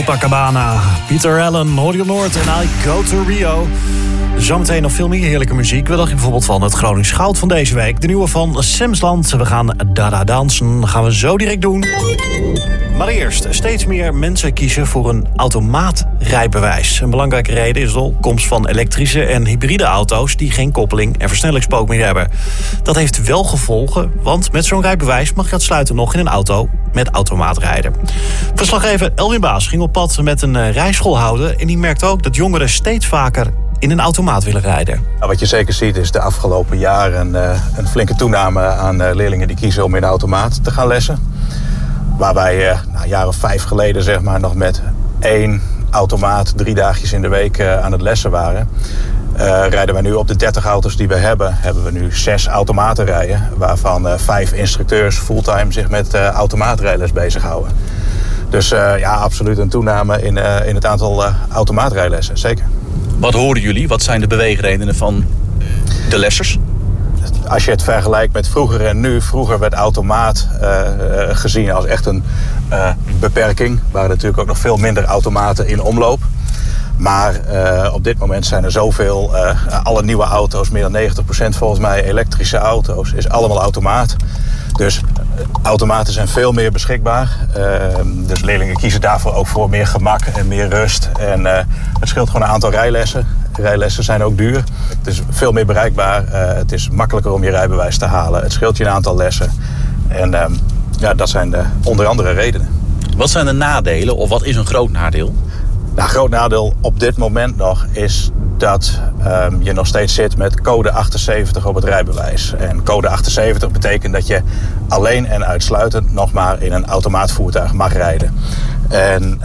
Copacabana, Peter Allen, Hoorn Noord en I Go to Rio. Zometeen nog veel meer heerlijke muziek. Wat dacht je bijvoorbeeld van het Gronings Goud van deze week? De nieuwe van Semsland. We gaan Dada dansen. Dat gaan we zo direct doen. Maar eerst, steeds meer mensen kiezen voor een automaatrijbewijs. Een belangrijke reden is de opkomst van elektrische en hybride auto's die geen koppeling en versnellingspook meer hebben. Dat heeft wel gevolgen, want met zo'n rijbewijs mag je uitsluitend nog in een auto met automaat rijden. Verslaggever Elwin Baas ging op pad met een rijschoolhouder en die merkt ook dat jongeren steeds vaker in een automaat willen rijden. Wat je zeker ziet is de afgelopen jaren een flinke toename aan leerlingen die kiezen om in een automaat te gaan lessen. Waar wij een jaar of 5 geleden zeg maar, nog met 1 automaat 3 dagjes in de week aan het lessen waren. Rijden wij nu op de 30 auto's die we hebben we nu 6 automaten rijden. Waarvan 5 instructeurs fulltime zich met automaatrijles bezighouden. Dus ja, absoluut een toename in het aantal automaatrijlessen, zeker. Wat horen jullie? Wat zijn de beweegredenen van de lessers? Als je het vergelijkt met vroeger en nu. Vroeger werd automaat gezien als echt een beperking. Er waren natuurlijk ook nog veel minder automaten in omloop. Maar op dit moment zijn er zoveel, alle nieuwe auto's, meer dan 90% volgens mij elektrische auto's, is allemaal automaat. Dus automaten zijn veel meer beschikbaar. Dus leerlingen kiezen daarvoor ook voor meer gemak en meer rust. En het scheelt gewoon een aantal rijlessen. Rijlessen zijn ook duur. Het is veel meer bereikbaar. Het is makkelijker om je rijbewijs te halen. Het scheelt je een aantal lessen. En ja, dat zijn onder andere redenen. Wat zijn de nadelen of wat is een groot nadeel? Nou, groot nadeel op dit moment nog is dat je nog steeds zit met code 78 op het rijbewijs. En code 78 betekent dat je alleen en uitsluitend nog maar in een automaatvoertuig mag rijden. En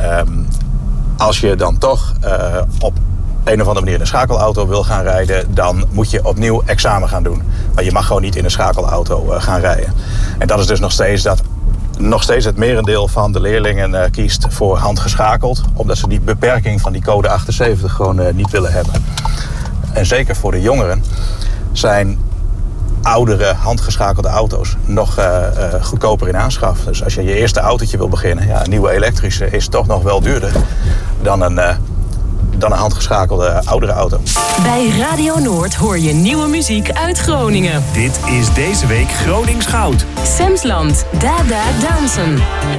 als je dan toch op een of andere manier in een schakelauto wil gaan rijden, dan moet je opnieuw examen gaan doen. Maar je mag gewoon niet in een schakelauto gaan rijden. En dat is dus nog steeds het merendeel van de leerlingen kiest voor handgeschakeld. Omdat ze die beperking van die code 78 gewoon niet willen hebben. En zeker voor de jongeren zijn oudere handgeschakelde auto's nog goedkoper in aanschaf. Dus als je je eerste autootje wil beginnen, ja, een nieuwe elektrische is toch nog wel duurder dan een handgeschakelde oudere auto. Bij Radio Noord hoor je nieuwe muziek uit Groningen. Dit is deze week Gronings Goud. Semsland, Dada dansen.